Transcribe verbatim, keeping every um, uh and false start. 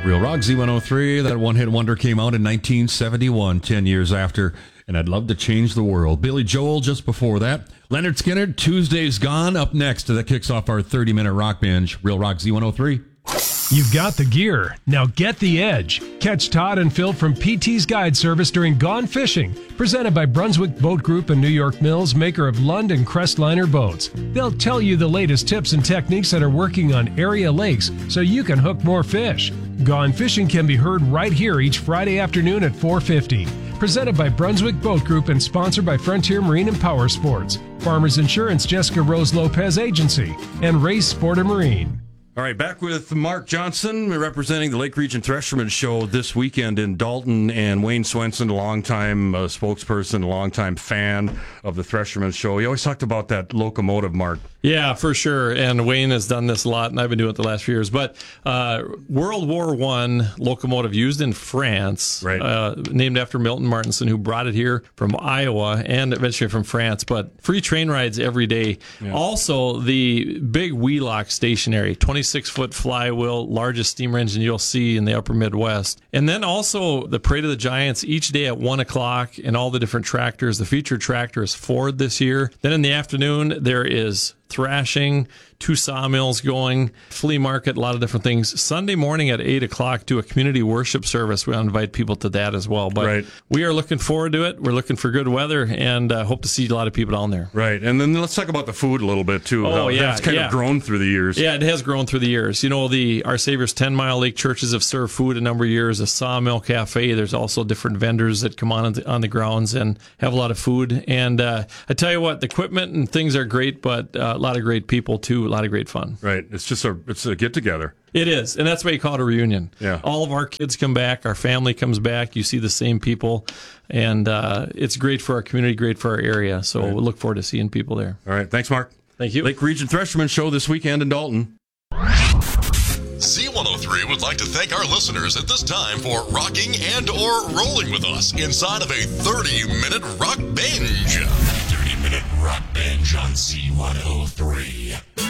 Real Rock Z one oh three, that one-hit wonder came out in nineteen seventy-one, ten years after, and I'd love to change the world. Billy Joel just before that. Leonard Skinner, Tuesday's Gone, up next. That kicks off our thirty-minute rock binge. Real Rock Z one oh three. You've got the gear. Now get the edge. Catch Todd and Phil from P T's Guide Service during Gone Fishing, presented by Brunswick Boat Group and New York Mills, maker of Lund and Crestliner boats. They'll tell you the latest tips and techniques that are working on area lakes so you can hook more fish. Gone Fishing can be heard right here each Friday afternoon at four fifty. Presented by Brunswick Boat Group and sponsored by Frontier Marine and Power Sports, Farmers Insurance Jessica Rose Lopez Agency, and Race Sport and Marine. All right, back with Mark Johnson, representing the Lake Region Thresherman Show this weekend in Dalton, and Wayne Swenson, a longtime uh, spokesperson, a longtime fan of the Thresherman Show. He always talked about that locomotive, Mark. Yeah, for sure. And Wayne has done this a lot, and I've been doing it the last few years. But uh, World War One locomotive used in France, right. uh, named after Milton Martinson, who brought it here from Iowa and eventually from France. But free train rides every day. Yeah. Also, the big Wheelock stationary, twenty-six foot flywheel, largest steam engine you'll see in the upper Midwest. And then also the Parade of the Giants each day at one o'clock, and all the different tractors. The featured tractor is Ford this year. Then in the afternoon, there is thrashing, two sawmills going, flea market, a lot of different things. Sunday morning at eight o'clock, do a community worship service. We'll invite people to that as well. But right. we are looking forward to it. We're looking for good weather, and uh, hope to see a lot of people down there. Right. And then let's talk about the food a little bit, too. Oh, How yeah. That's kind yeah. of grown through the years. Yeah, it has grown through the years. You know, the Our Savior's ten Mile Lake churches have served food a number of years. A Sawmill Cafe. There's also different vendors that come on on the, on the grounds and have a lot of food. And uh, I tell you what, the equipment and things are great, but uh, a lot of great people, too. A lot of great fun. Right. It's just a it's a get together. It is, and that's why you call it a reunion. Yeah. All of our kids come back, our family comes back. You see the same people, and uh, it's great for our community, great for our area. So right. we'll look forward to seeing people there. All right. Thanks, Mark. Thank you. Lake Region Thresherman Show this weekend in Dalton. Z one oh three would like to thank our listeners at this time for rocking and or rolling with us inside of a thirty-minute rock binge. thirty-minute rock binge on Z one oh three.